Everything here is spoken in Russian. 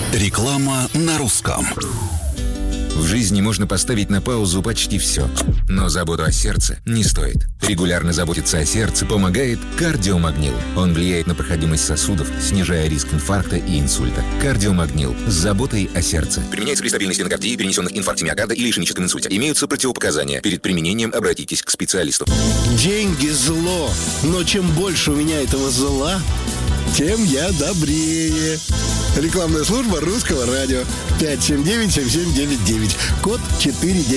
Реклама на русском. В жизни можно поставить на паузу почти все, но заботу о сердце не стоит. Регулярно заботиться о сердце помогает кардиомагнил. Он влияет на проходимость сосудов, снижая риск инфаркта и инсульта. Кардиомагнил с заботой о сердце. Применяется при стабильной стенокардии, перенесенных инфаркте миокарда или ишемическом инсульте. Имеются противопоказания. Перед применением обратитесь к специалисту. Деньги зло, но чем больше у меня этого зла, тем я добрее. Рекламная служба Русского радио. 579-7799. Код 49.